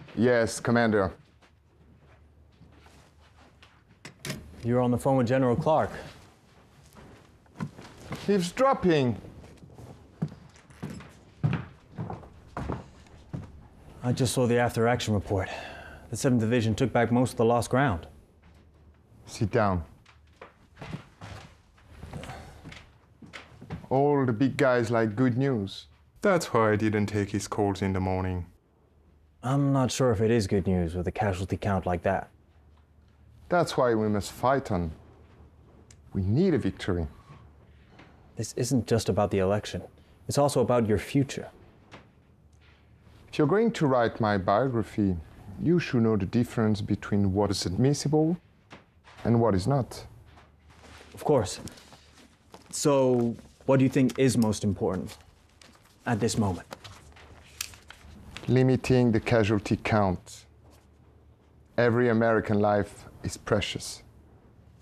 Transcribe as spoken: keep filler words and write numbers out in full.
Yes, Commander. You're on the phone with General Clark. Eavesdropping. I just saw the after-action report. The seventh Division took back most of the lost ground. Sit down. All the big guys like good news. That's why I didn't take his calls in the morning. I'm not sure if it is good news with a casualty count like that. That's why we must fight on. We need a victory. This isn't just about the election. It's also about your future. If you're going to write my biography, you should know the difference between what is admissible and what is not. Of course. So, what do you think is most important at this moment? Limiting the casualty count. Every American life is precious.